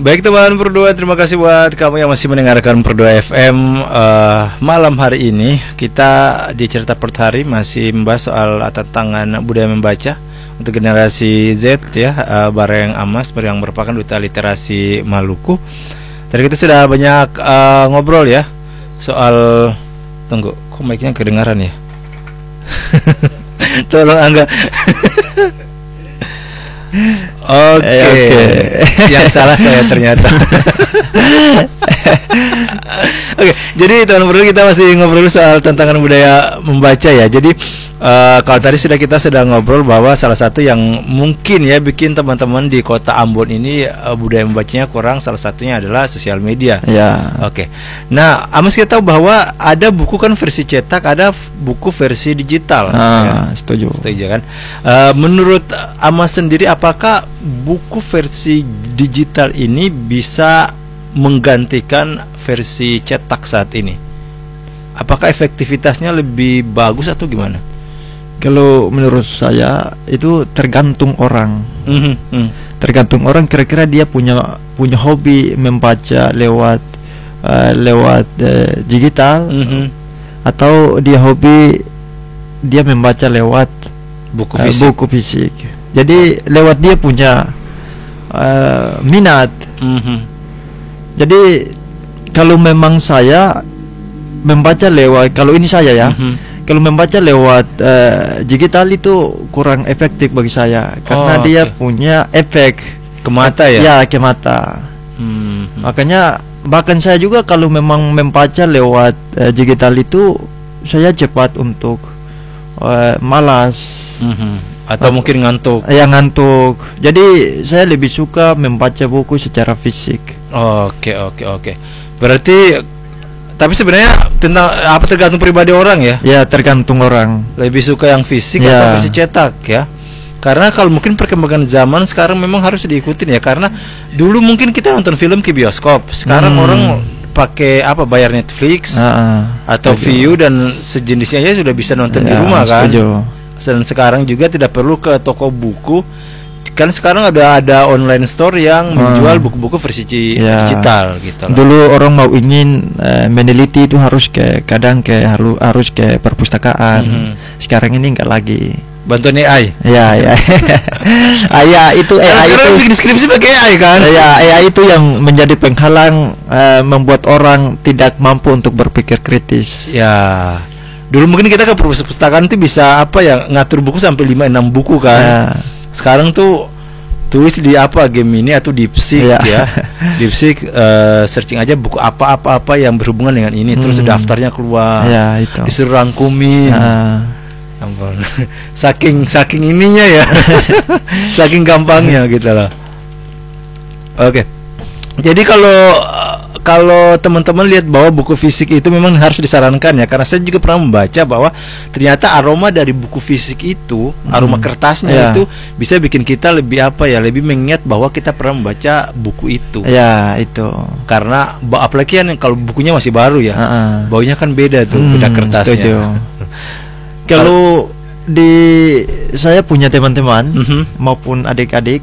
Baik teman Perdua, terima kasih buat kamu yang masih mendengarkan Perdua FM. Malam hari ini kita di Cerita Per Hari masih membahas soal tantangan budaya membaca untuk generasi Z ya, bareng Amas yang merupakan duta literasi Maluku. Tadi kita sudah banyak ngobrol ya soal, tunggu, kok mic-nya kedengaran ya? Tolong Angga. Oke. Yang salah saya ternyata. Oke, jadi teman berdua kita masih ngobrol soal tantangan budaya membaca ya. Jadi kalau tadi kita sudah ngobrol bahwa salah satu yang mungkin ya bikin teman-teman di kota Ambon ini budaya membacanya kurang, salah satunya adalah sosial media. Ya. Oke. Nah, Amos kita tahu bahwa ada buku kan versi cetak, ada buku versi digital. Ya. Setuju. Setuju kan? Menurut Amos sendiri, apakah buku versi digital ini bisa menggantikan versi cetak saat ini? Apakah efektivitasnya lebih bagus atau gimana? Kalau menurut saya itu tergantung orang. Tergantung orang, kira-kira dia punya hobi membaca lewat digital, atau dia hobi dia membaca lewat buku fisik. Jadi lewat dia punya minat. Jadi kalau memang saya membaca lewat, kalau ini saya ya, kalau membaca lewat digital itu kurang efektif bagi saya, karena dia punya efek ke mata ya? Ya, ke mata. Makanya bahkan saya juga kalau memang membaca lewat digital itu saya cepat untuk malas. Atau mungkin ngantuk. Ya, ngantuk. Jadi saya lebih suka membaca buku secara fisik. Oke. Berarti tapi sebenarnya tergantung pribadi orang ya? Ya, tergantung orang. Lebih suka yang fisik atau versi cetak ya? Karena kalau mungkin perkembangan zaman sekarang memang harus diikutin ya. Karena dulu mungkin kita nonton film ke bioskop, sekarang orang pakai bayar Netflix atau Viu dan sejenisnya aja sudah bisa nonton di rumah kan. Dan sekarang juga tidak perlu ke toko buku. Kan sekarang ada online store yang menjual buku-buku versi digital gitu lah. Dulu orang mau ingin meneliti itu harus harus ke perpustakaan. Sekarang ini enggak lagi. Bantuan AI. Ya. Itu AI itu bikin deskripsi pakai AI kan. Ya, AI itu yang menjadi penghalang, membuat orang tidak mampu untuk berpikir kritis. Ya. Dulu mungkin kita ke perpustakaan itu bisa ngatur buku sampai 5-6 buku kan. Sekarang tuh tulis di Gemini atau DeepSeek ya. DeepSeek searching aja buku apa yang berhubungan dengan ini, terus daftarnya keluar. Ya, itu. Disuruh rangkumin. Ampun. Saking ininya ya. Saking gampangnya gitu lah. Oke. Jadi kalau teman-teman lihat bahwa buku fisik itu memang harus disarankan ya, karena saya juga pernah membaca bahwa ternyata aroma dari buku fisik itu, aroma kertasnya itu bisa bikin kita lebih lebih mengingat bahwa kita pernah membaca buku itu. Ya, itu. Karena apalagi kan kalau bukunya masih baru ya, baunya kan beda tuh, beda kertasnya. Kalau saya punya teman-teman maupun adik-adik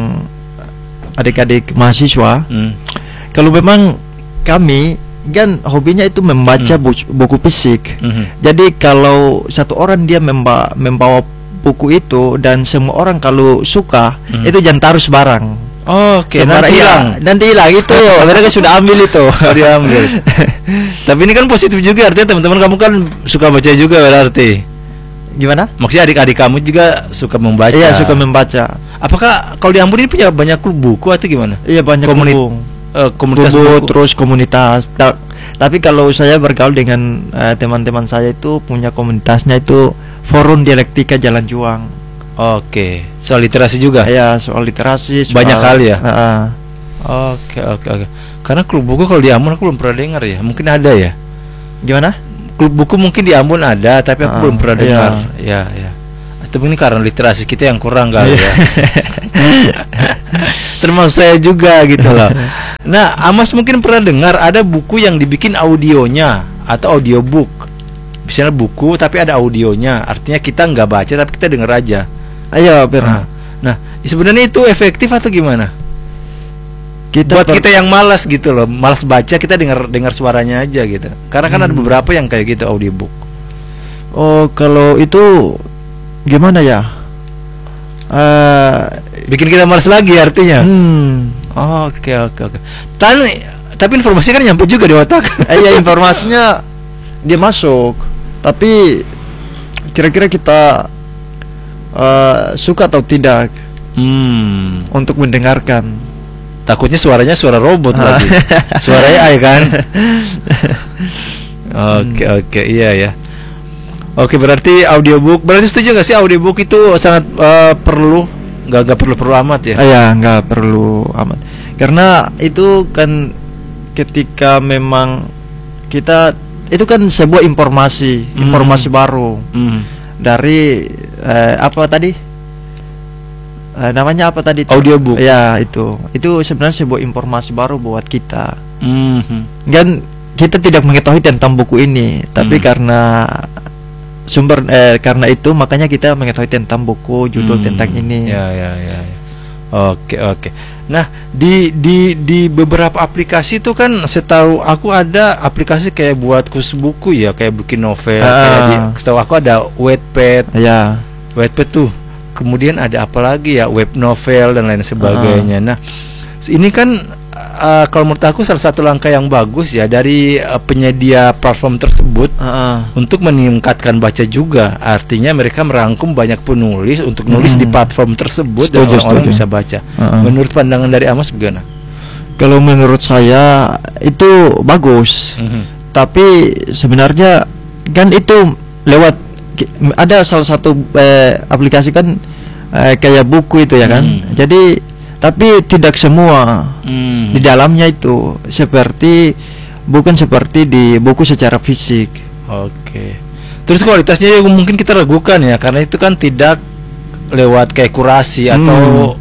mahasiswa, kalau memang kami kan hobinya itu membaca buku fisik. Jadi kalau satu orang dia membawa buku itu dan semua orang kalau suka, itu jangan taruh sebarang. Oke, nanti hilang itu. Mereka sudah ambil itu. Diambil. Tapi ini kan positif juga, artinya teman-teman kamu kan suka baca juga berarti. Gimana? Maksudnya adik-adik kamu juga suka membaca? Iya, suka membaca. Apakah kalau di Ambon ini punya banyak klub buku atau gimana? Iya, banyak komunitas buku, terus komunitas. Tapi kalau saya bergaul dengan teman-teman saya itu punya komunitasnya itu Forum Dialektika Jalan Juang. Oke, soal literasi juga? Ya, soal literasi. Banyak kali ya? Oke. Karena klub buku kalau di Ambon aku belum pernah dengar ya. Mungkin ada ya? Gimana? Klub buku mungkin di Ambon ada, tapi aku belum pernah dengar. Ya. Tapi ini karena literasi kita yang kurang kali ya. Termasuk saya juga gitu loh. Nah, Amas mungkin pernah dengar ada buku yang dibikin audionya atau audiobook. Misalnya buku tapi ada audionya, artinya kita nggak baca tapi kita dengar aja. Ayo, pernah. Nah, sebenarnya itu efektif atau gimana? buat kita yang malas gitu loh, malas baca, kita dengar suaranya aja gitu. Karena kan ada beberapa yang kayak gitu audiobook. Oh, kalau itu gimana ya? Bikin kita malas lagi artinya. Oke. Tapi informasinya kan nyampe juga di otak. Iya, informasinya dia masuk. Tapi kira-kira kita suka atau tidak untuk mendengarkan. Takutnya suaranya suara robot lagi. Suara AI kan. Oke, iya ya. Oke, berarti audiobook. Berarti setuju gak sih audiobook itu sangat perlu? Gak perlu amat ya? Iya, gak perlu amat. Karena itu kan ketika memang kita, itu kan sebuah informasi baru dari apa tadi? Namanya apa tadi? Audiobook. Ya, itu sebenarnya sebuah informasi baru buat kita. Dan kita tidak mengetahui tentang buku ini, tapi karena karena itu makanya kita mengetahui tentang buku, judul tentang ini. Ya. Oke. Nah, di beberapa aplikasi itu kan setahu aku ada aplikasi kayak buat khusus buku ya, kayak bikin novel. Setahu aku ada Wattpad. Ya. Wattpad tuh. Kemudian ada apa lagi ya, web novel dan lain sebagainya. Nah, ini kan kalau menurut aku salah satu langkah yang bagus ya dari penyedia platform tersebut untuk meningkatkan baca juga. Artinya mereka merangkum banyak penulis untuk nulis di platform tersebut dan orang-orang bisa baca. Menurut pandangan dari Amos bagaimana? Kalau menurut saya itu bagus. Tapi sebenarnya kan itu lewat ada salah satu aplikasi kan kayak buku itu ya kan. Jadi tapi tidak semua di dalamnya itu bukan seperti di buku secara fisik. Oke. Terus kualitasnya mungkin kita ragukan ya, karena itu kan tidak lewat kayak kurasi atau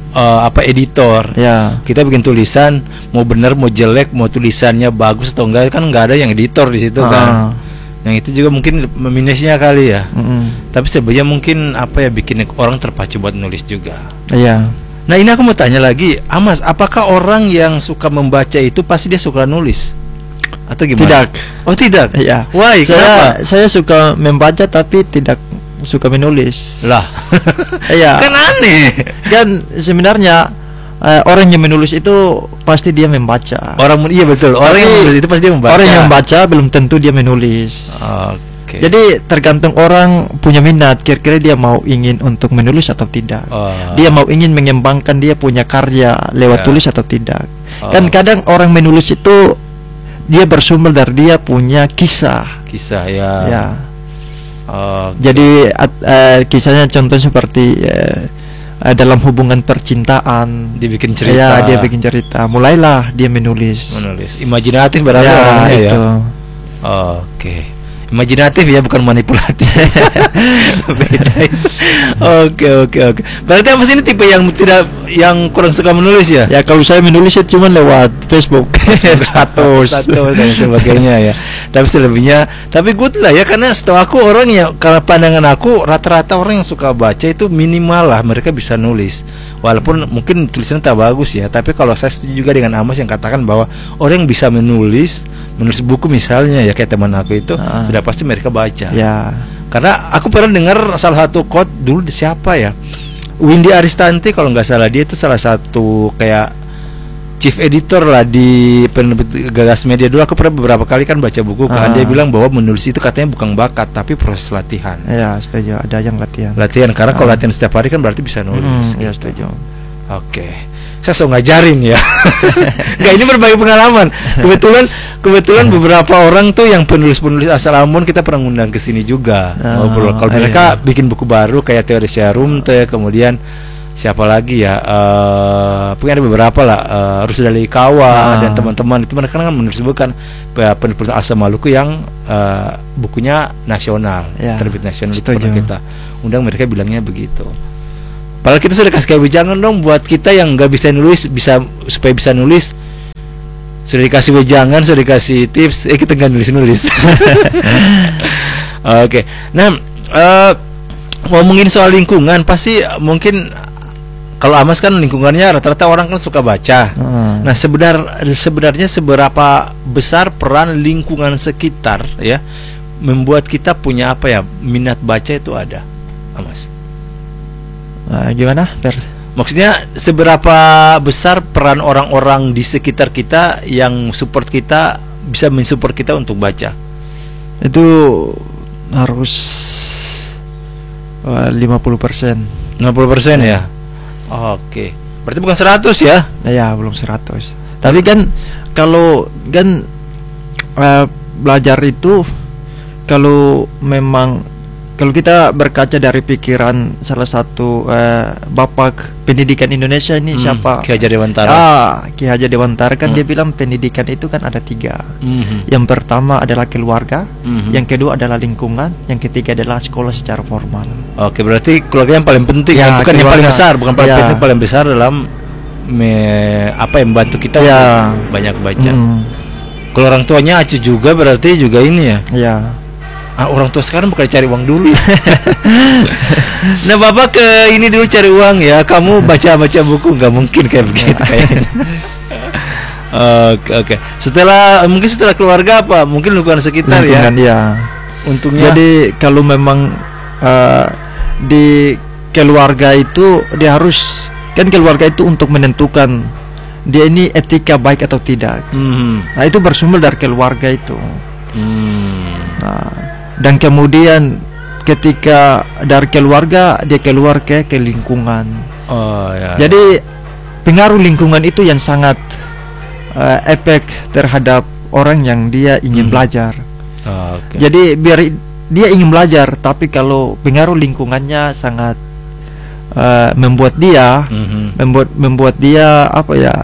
editor. Ya. Kita bikin tulisan, mau benar mau jelek, mau tulisannya bagus atau enggak, kan nggak ada yang editor di situ kan. Yang itu juga mungkin minusnya kali ya. Tapi sebenarnya mungkin bikin orang terpacu buat nulis juga. Iya. Nah, ini aku mau tanya lagi, Amas, apakah orang yang suka membaca itu pasti dia suka nulis? Atau gimana? Tidak. Oh, tidak? Iya. Why? Kenapa? Saya suka membaca tapi tidak suka menulis. Lah. Iya. Kan aneh. Kan sebenarnya orang yang menulis itu pasti dia membaca. Iya betul. Orang yang menulis itu pasti dia membaca. Orang yang membaca belum tentu dia menulis. Oke. Jadi tergantung orang punya minat, kira-kira dia mau ingin untuk menulis atau tidak. Dia mau ingin mengembangkan dia punya karya lewat tulis atau tidak. Kan kadang orang menulis itu dia bersumber dari dia punya kisah ya. Jadi kisahnya contoh seperti dalam hubungan percintaan dibikin cerita. Dia bikin cerita. Mulailah dia menulis. Imajinatif berarti orangnya ya. Itu. Oke. Imajinatif ya, bukan manipulatif. Beda. Oke. Berarti apa sih ini tipe yang kurang suka menulis ya? Ya kalau saya menulis itu cuma lewat Facebook, status dan sebagainya ya. Tapi selebihnya, tapi good lah ya, karena setahu aku orang yang, kalau pandangan aku rata-rata orang yang suka baca itu minimal lah mereka bisa nulis. Walaupun mungkin tulisannya tak bagus ya, tapi kalau saya setuju juga dengan Amos yang katakan bahwa orang yang bisa menulis buku misalnya ya, kayak teman aku itu sudah pasti mereka baca. Ya. Karena aku pernah dengar salah satu quote dulu di siapa ya, Windy Aristanti kalau nggak salah, dia itu salah satu kayak chief editor lah di penerbit Gagas Media dulu. Aku pernah beberapa kali kan baca buku kan, dia bilang bahwa menulis itu katanya bukan bakat tapi proses latihan. Ya setuju, ada yang latihan karena kalau latihan setiap hari kan berarti bisa nulis. Ya setuju. Oke. Saya so ngajarin ya. Nggak, ini berbagi pengalaman. Kebetulan beberapa orang tuh yang penulis-penulis asal Ambon kita pernah ngundang ke sini juga. Ngobrol. Kalau mereka bikin buku baru kayak Teori Rumte, kemudian siapa lagi ya? Punya ada beberapa lah. Rusda Leikawa dan teman-teman itu mereka kan menulis bukan penulis asal Maluku yang bukunya nasional, terbit nasional. Itu pernah kita undang, mereka bilangnya begitu. Padahal kita sudah kasih wejangan dong buat kita yang nggak bisa nulis, supaya bisa nulis. Sudah dikasih wejangan, sudah dikasih tips, kita nggak nulis. Oke. Nah, ngomongin soal lingkungan, pasti mungkin kalau Amas kan lingkungannya rata-rata orang kan suka baca. Nah, sebenarnya seberapa besar peran lingkungan sekitar ya membuat kita punya apa ya, minat baca itu ada, Amas? Gimana, Per? Maksudnya seberapa besar peran orang-orang di sekitar kita yang support kita, bisa mensupport kita untuk baca? Itu harus 50%. 50% ya? Oke. Berarti bukan 100 ya? Ya, belum 100. Tapi kan kalau kan belajar itu, kalau kita berkaca dari pikiran salah satu bapak pendidikan Indonesia ini, siapa? Ki Hajar Dewantara. Ki Hajar Dewantara kan dia bilang pendidikan itu kan ada 3. Yang pertama adalah keluarga, yang kedua adalah lingkungan, yang ketiga adalah sekolah secara formal. Oke, berarti keluarga yang paling penting ya, bukan yang paling besar, bukan paling ya. penting, paling besar dalam apa yang membantu kita ya. Banyak baca. Kalau orang tuanya acuh juga berarti juga ini ya. Ya. Orang tua sekarang bukan cari uang dulu. Nah, Bapak ke ini dulu cari uang ya. Kamu baca buku, nggak mungkin kayak begitu kayaknya. Oke. Mungkin setelah keluarga apa? Mungkin lingkungan sekitar lingkungan, ya. Untungnya. Jadi kalau memang di keluarga itu dia harus, kan keluarga itu untuk menentukan dia ini etika baik atau tidak. Nah, itu bersumber dari keluarga itu. Nah, dan kemudian ketika dari keluarga dia keluar ke lingkungan. Jadi pengaruh lingkungan itu yang sangat efek terhadap orang yang dia ingin belajar. Jadi biar dia ingin belajar, tapi kalau pengaruh lingkungannya sangat membuat dia apa ya,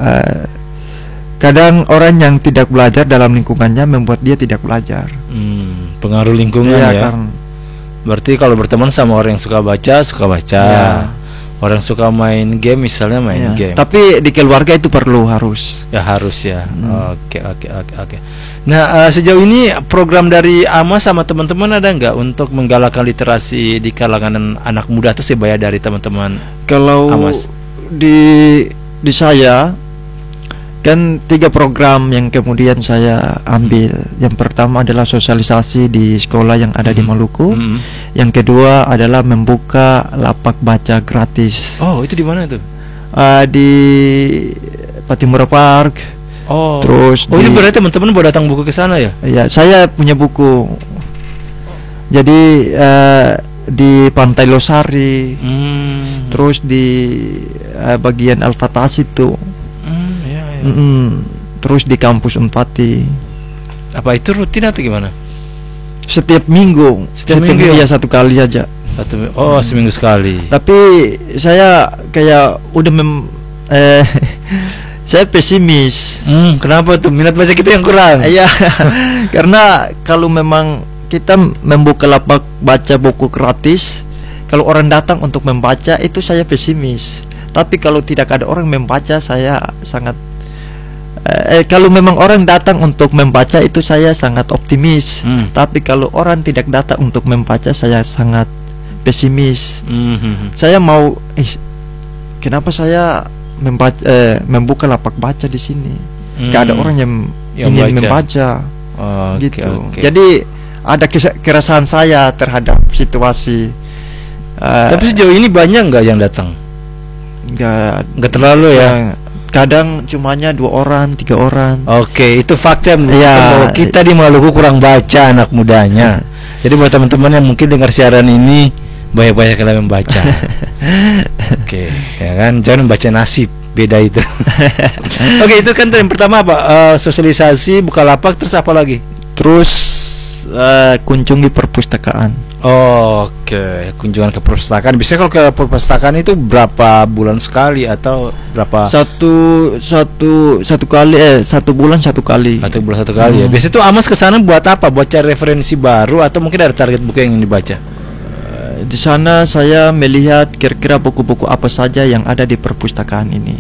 kadang orang yang tidak belajar dalam lingkungannya membuat dia tidak belajar. Pengaruh lingkungan ya. Berarti kalau berteman sama orang yang suka baca, orang yang suka main game misalnya main game. Tapi di keluarga itu harus. Ya. Oke. Nah, sejauh ini program dari Amas sama teman-teman ada nggak untuk menggalakkan literasi di kalangan anak muda atau sebaya dari teman-teman? Kalau Amas di saya kan 3 program yang kemudian saya ambil. Yang pertama adalah sosialisasi di sekolah yang ada di Maluku. Yang kedua adalah membuka lapak baca gratis. Oh, itu di mana itu? Di Patimura Park. Terus itu berarti teman-teman bawa datang buku ke sana ya? Ya, saya punya buku. Jadi di Pantai Losari, terus di bagian Al-Fatahs itu. Terus di kampus Unpati. Apa itu rutin atau gimana? Setiap minggu. Setiap minggu ya, 1 kali aja. Seminggu sekali. Tapi saya kayak udah saya pesimis. Kenapa tuh? Minat baca kita yang kurang? Iya. Karena kalau memang kita membuka lapak baca buku gratis, kalau orang datang untuk membaca itu saya pesimis. Tapi kalau tidak ada orang membaca, saya sangat kalau memang orang datang untuk membaca itu saya sangat optimis. Tapi kalau orang tidak datang untuk membaca, saya sangat pesimis. Saya mau kenapa saya membuka lapak baca di sini? Gak ada orang yang ingin membaca. Gitu. Jadi ada keresahan saya terhadap situasi. Tapi sejauh ini banyak nggak yang datang? Nggak terlalu ya. Kadang cumanya 2 orang, 3 orang. Oke, itu fakta bahwa kita di Maluku kurang baca anak mudanya. Jadi buat teman-teman yang mungkin dengar siaran ini, banyak-banyak kalian membaca. Oke, ya kan, jangan membaca nasib, beda itu. Oke, itu kan yang pertama apa? Sosialisasi, buka lapak, terus apa lagi? Terus kunjungi perpustakaan. Oke, kunjungan ke perpustakaan. Biasanya kalau ke perpustakaan itu berapa bulan sekali atau berapa? Satu bulan satu kali. 1 bulan 1 kali ya. Biasanya tuh Amas kesana buat apa? Buat cari referensi baru atau mungkin ada target buku yang ingin dibaca? Di sana saya melihat kira-kira buku-buku apa saja yang ada di perpustakaan ini.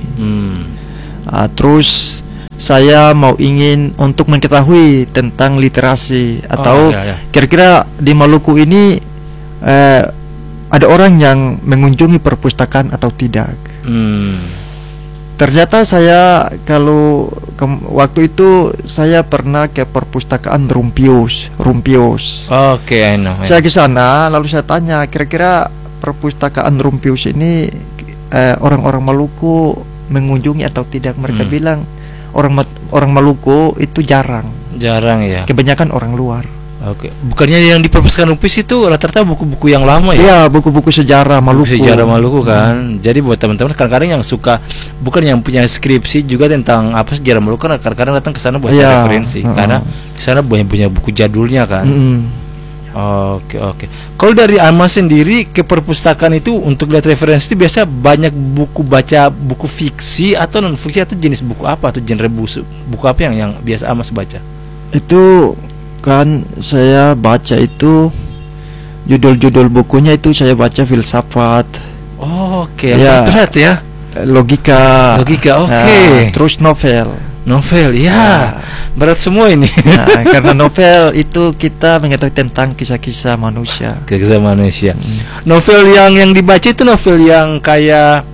Terus saya ingin untuk mengetahui tentang literasi atau kira-kira di Maluku ini ada orang yang mengunjungi perpustakaan atau tidak. Ternyata saya waktu itu saya pernah ke perpustakaan Rumpius. Oke, I know. Saya ke sana lalu saya tanya, kira-kira perpustakaan Rumpius ini orang-orang Maluku mengunjungi atau tidak? Mereka bilang orang Maluku itu jarang ya. Kebanyakan orang luar. Oke. Bukannya yang di perpustakaan Rumpis itu rata-rata buku-buku yang lama ya? Iya, buku-buku sejarah Maluku. Sejarah Maluku kan. Jadi buat teman-teman kadang-kadang yang suka, bukan yang punya skripsi juga tentang apa sejarah Maluku, kan kadang-kadang datang ke sana buat referensi. Karena di sana banyak punya buku jadulnya kan. Oke. Kalau dari Amas sendiri ke perpustakaan itu untuk lihat referensi itu biasa banyak baca buku fiksi atau non fiksi, atau jenis buku apa, atau genre buku apa yang biasa Amas baca? Itu kan saya baca itu judul-judul bukunya itu saya baca filsafat. Oke. Berat ya. Logika. Oke. Terus novel ya. Berat semua ini. Karena novel itu kita mengetahui tentang kisah-kisah manusia. Novel yang dibaca itu novel yang kayak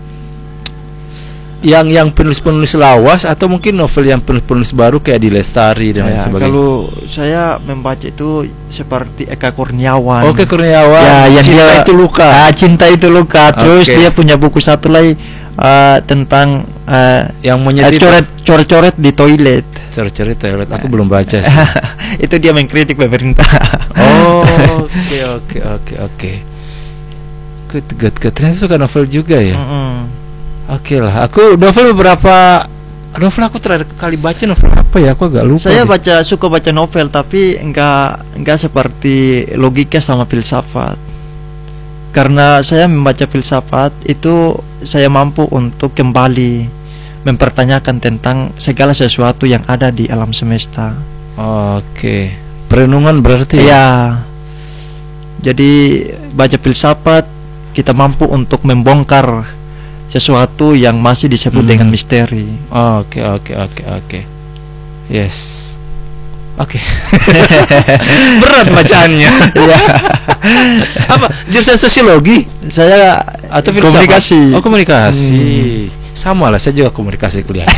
yang penulis-penulis lawas, atau mungkin novel yang penulis baru kayak di Lestari dan lain sebagainya. Kalau saya membaca itu seperti Eka Kurniawan. Oke, Kurniawan. Ya, yang Cinta Itu Luka. Cinta Itu Luka. Terus dia punya buku satu lagi tentang yang menyedih, coret-coret di toilet. Coret-coret toilet. Aku belum baca sih. Itu dia mengkritik pemerintah. Oke. Good. Ternyata suka novel juga ya. Oke lah, aku novel aku terakhir kali baca novel apa ya? Aku agak lupa. Saya suka baca novel, tapi enggak seperti logika sama filsafat. Karena saya membaca filsafat itu saya mampu untuk kembali mempertanyakan tentang segala sesuatu yang ada di alam semesta. Oke. Perenungan berarti ya. Jadi baca filsafat kita mampu untuk membongkar sesuatu yang masih disebut dengan misteri. Oke. Yes. Oke. Berat bacaannya. Ya. Apa? Jurusan sosiologi? Saya atau komunikasi. Komunikasi. Sama lah, saya juga komunikasi kuliah.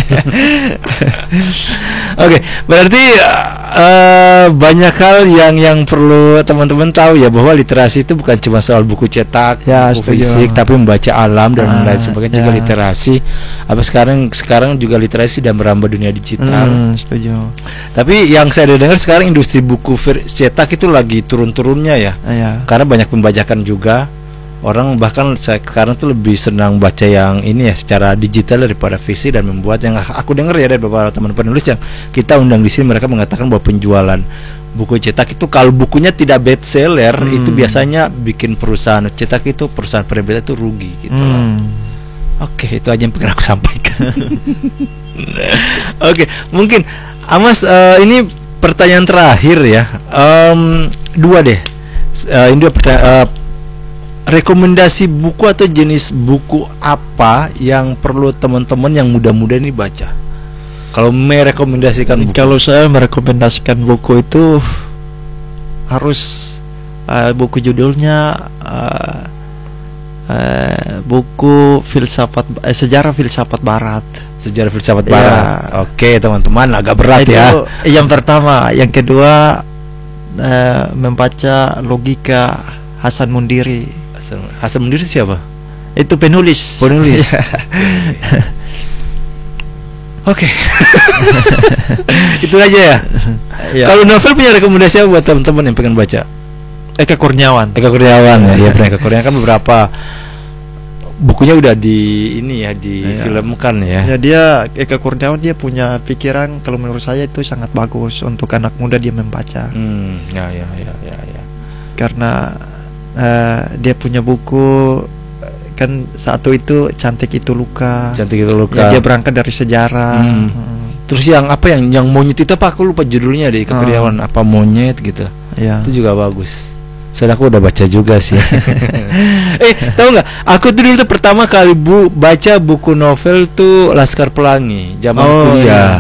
Oke, berarti banyak hal yang perlu teman-teman tahu ya, bahwa literasi itu bukan cuma soal buku cetak, buku fisik, tapi membaca alam dan lain sebagainya juga literasi. Apa sekarang juga literasi sudah merambah dunia digital. Setuju. Tapi yang saya dengar sekarang industri buku cetak itu lagi turun-turunnya ya. Karena banyak pembajakan juga. Orang bahkan sekarang tuh lebih senang baca yang ini ya, secara digital daripada fisik, dan membuat yang aku dengar ya dari beberapa teman penulis yang kita undang di sini, mereka mengatakan bahwa penjualan buku cetak itu kalau bukunya tidak bestseller itu biasanya bikin perusahaan cetak itu, perusahaan penerbit itu rugi gitu lah. Oke, itu aja yang pengen aku sampaikan. Oke, mungkin Amas ini pertanyaan terakhir ya. Dua deh. Ini dua pertanyaan. Rekomendasi buku atau jenis buku apa yang perlu teman-teman yang muda-muda ini baca? Kalau merekomendasikan buku. Kalau saya merekomendasikan buku itu harus buku judulnya buku sejarah filsafat Barat. Sejarah filsafat Barat. Oke, teman-teman, agak berat itu, ya. Yang pertama, yang kedua membaca logika Hasan Mundiri. Hasan Mundiri siapa? Itu penulis. Oke. Itu aja ya. Kalau novel punya rekomendasi apa buat teman-teman yang pengen baca? Eka Kurniawan ya. Eka Kurniawan kan beberapa bukunya udah difilmkan ya. Ya, Eka Kurniawan dia punya pikiran, kalau menurut saya itu sangat bagus untuk anak muda dia membaca. Ya. Karena dia punya buku kan satu itu Cantik Itu Luka. Ya, dia berangkat dari sejarah. Terus yang apa yang monyet itu apa, aku lupa judulnya deh, Eka Kurniawan, apa monyet gitu. Itu juga bagus. Soalnya aku udah baca juga sih. Tahu nggak? Aku dulu itu pertama kali baca buku novel tuh Laskar Pelangi zaman kuliah.